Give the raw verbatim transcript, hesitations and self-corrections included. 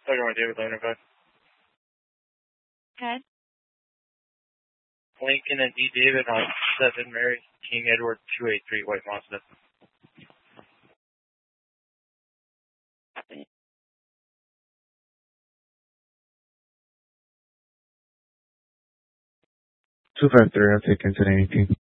Talking with David Lindenberg. Good. Lincoln and D. David on seven Mary King Edward two eight three White Mazda. two five three, I'll take into anything.